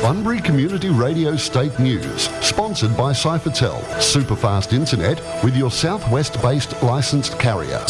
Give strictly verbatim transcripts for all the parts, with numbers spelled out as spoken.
Bunbury Community Radio State News, sponsored by Cyphertel, superfast internet with your southwest-based licensed carrier.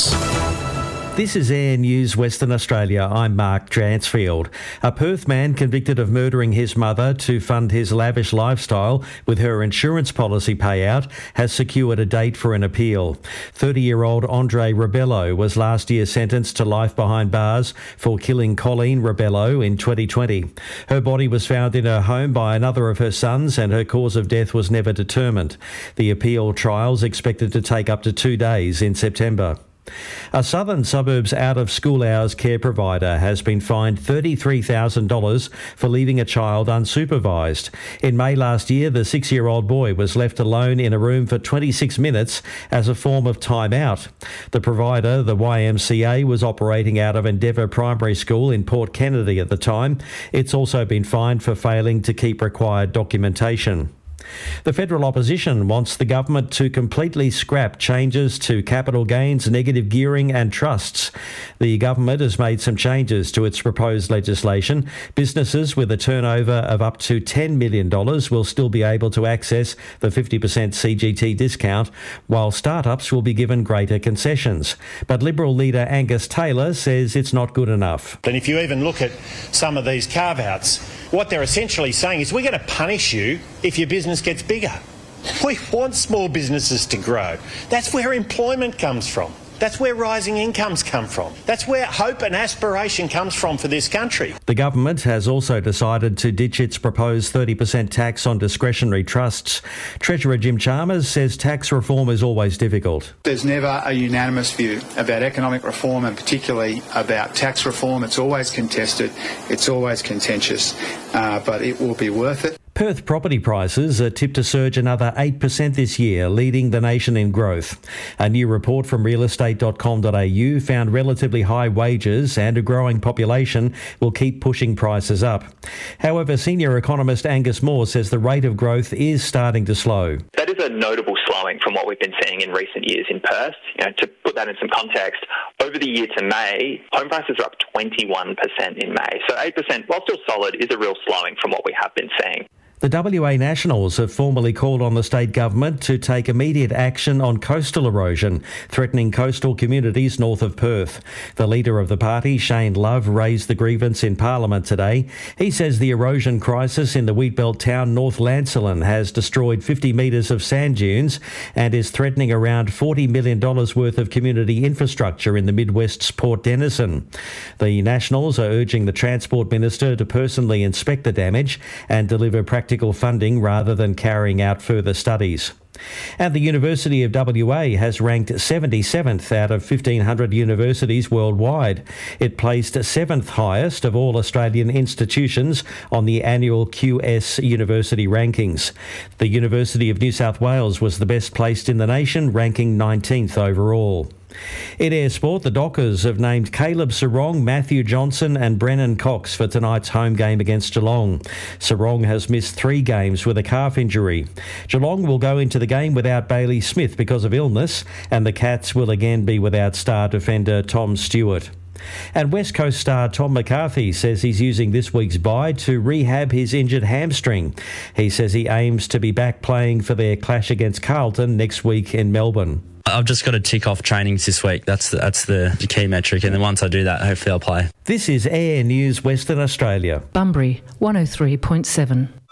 This is Air News Western Australia. I'm Mark Dransfield. A Perth man convicted of murdering his mother to fund his lavish lifestyle with her insurance policy payout has secured a date for an appeal. thirty-year-old Andre Rebello was last year sentenced to life behind bars for killing Colleen Rebello in twenty twenty. Her body was found in her home by another of her sons and her cause of death was never determined. The appeal trial is expected to take up to two days in September. A Southern Suburbs out-of-school hours care provider has been fined thirty-three thousand dollars for leaving a child unsupervised. In May last year, the six-year-old boy was left alone in a room for twenty-six minutes as a form of time-out. The provider, the Y M C A, was operating out of Endeavour Primary School in Port Kennedy at the time. It's also been fined for failing to keep required documentation. The federal opposition wants the government to completely scrap changes to capital gains, negative gearing and trusts. The government has made some changes to its proposed legislation. Businesses with a turnover of up to ten million dollars will still be able to access the fifty percent C G T discount, while startups will be given greater concessions. But Liberal leader Angus Taylor says it's not good enough. And if you even look at some of these carve-outs, what they're essentially saying is we're going to punish you if your business gets bigger. We want small businesses to grow. That's where employment comes from. That's where rising incomes come from. That's where hope and aspiration comes from for this country. The government has also decided to ditch its proposed thirty percent tax on discretionary trusts. Treasurer Jim Chalmers says tax reform is always difficult. There's never a unanimous view about economic reform and particularly about tax reform. It's always contested. It's always contentious, uh, but it will be worth it. Perth property prices are tipped to surge another eight percent this year, leading the nation in growth. A new report from real estate dot com dot a u found relatively high wages and a growing population will keep pushing prices up. However, senior economist Angus Moore says the rate of growth is starting to slow. That is a notable slowing from what we've been seeing in recent years in Perth. You know, to put that in some context, over the year to May, home prices are up twenty-one percent in May. So eight percent, while still solid, is a real slowing from what we have been seeing. The W A Nationals have formally called on the state government to take immediate action on coastal erosion, threatening coastal communities north of Perth. The leader of the party, Shane Love, raised the grievance in Parliament today. He says the erosion crisis in the wheatbelt town North Lancelin has destroyed fifty metres of sand dunes and is threatening around forty million dollars worth of community infrastructure in the Midwest's Port Denison. The Nationals are urging the Transport Minister to personally inspect the damage and deliver practical funding rather than carrying out further studies. And the University of W A has ranked seventy-seventh out of fifteen hundred universities worldwide. It placed seventh highest of all Australian institutions on the annual Q S University rankings. The University of New South Wales was the best placed in the nation, ranking nineteenth overall. In air sport, the Dockers have named Caleb Sarong, Matthew Johnson and Brennan Cox for tonight's home game against Geelong. Sarong has missed three games with a calf injury. Geelong will go into the game without Bailey Smith because of illness, and the Cats will again be without star defender Tom Stewart. And West Coast star Tom McCarthy says he's using this week's bye to rehab his injured hamstring. He says he aims to be back playing for their clash against Carlton next week in Melbourne. I've just got to tick off trainings this week. That's the, that's the key metric. And then once I do that, hopefully I'll play. This is Air News Western Australia. Bunbury, one oh three point seven.